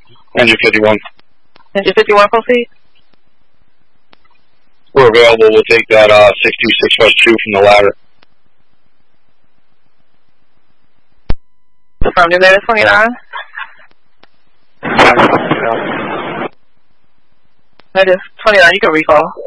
Engine 51. Engine 51, proceed. We're available. We'll take that 62652 from the ladder. From United 29. That is 29, you can recall.